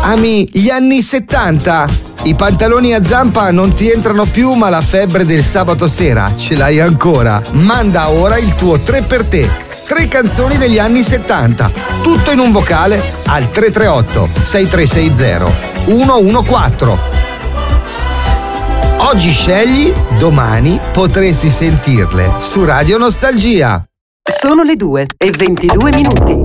Ami gli anni 70? I pantaloni a zampa non ti entrano più, ma la febbre del sabato sera ce l'hai ancora. Manda ora il tuo 3 per te. 3 canzoni degli anni 70, tutto in un vocale al 338 6360 114. Oggi scegli, domani potresti sentirle su Radio Nostalgia. Sono le 2:22.